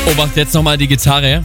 Obacht jetzt nochmal die Gitarre.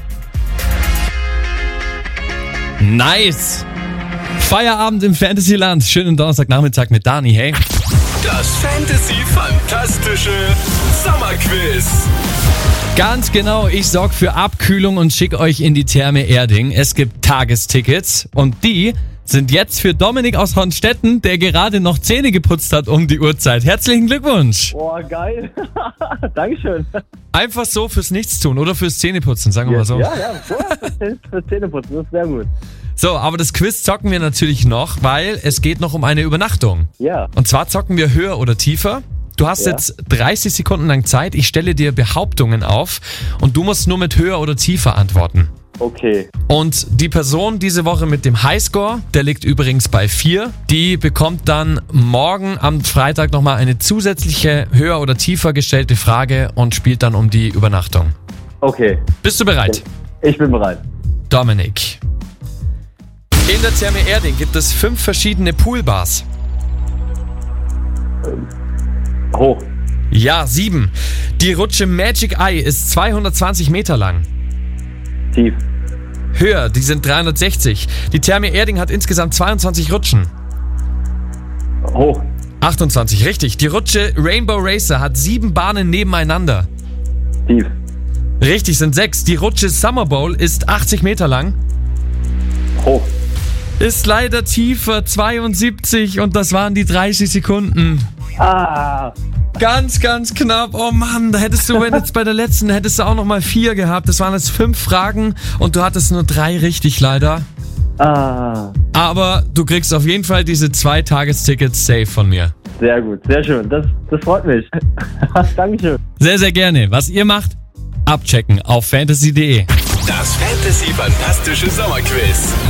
Nice. Feierabend im Fantasyland. Schönen Donnerstagnachmittag mit Dani, hey. Das Fantasy-Fantastische Sommerquiz. Ganz genau, ich sorge für Abkühlung und schicke euch in die Therme Erding. Es gibt Tagestickets und die sind jetzt für Dominik aus Hornstetten, der gerade noch Zähne geputzt hat um die Uhrzeit. Herzlichen Glückwunsch. Boah, geil. Dankeschön. Einfach so fürs Nichtstun oder fürs Zähneputzen, sagen wir mal so. Ja, fürs Zähneputzen, das ist sehr gut. So, aber das Quiz zocken wir natürlich noch, weil es geht noch um eine Übernachtung. Ja. Und zwar zocken wir höher oder tiefer. Du hast jetzt 30 Sekunden lang Zeit. Ich stelle dir Behauptungen auf und du musst nur mit höher oder tiefer antworten. Okay. Und die Person diese Woche mit dem Highscore, der liegt übrigens bei 4, die bekommt dann morgen am Freitag nochmal eine zusätzliche höher oder tiefer gestellte Frage und spielt dann um die Übernachtung. Okay. Bist du bereit? Ich bin bereit. Dominik. In der Therme Erding gibt es 5 verschiedene Poolbars. Hoch. Ja, 7. Die Rutsche Magic Eye ist 220 Meter lang. Tief. Höher, die sind 360. Die Therme Erding hat insgesamt 22 Rutschen. Hoch. 28, richtig. Die Rutsche Rainbow Racer hat 7 Bahnen nebeneinander. Tief. Richtig, sind 6. Die Rutsche Summer Bowl ist 80 Meter lang. Hoch. Ist leider tiefer, 72 und das waren die 30 Sekunden. Ah. Ganz, ganz knapp. Oh Mann, da hättest du, wenn jetzt bei der letzten, hättest du auch nochmal 4 gehabt. Das waren jetzt 5 Fragen und du hattest nur 3 richtig leider. Ah. Aber du kriegst auf jeden Fall diese 2 Tagestickets safe von mir. Sehr gut, sehr schön. Das freut mich. Dankeschön. Sehr, sehr gerne. Was ihr macht, abchecken auf fantasy.de. Das Fantasy-Fantastische Sommerquiz.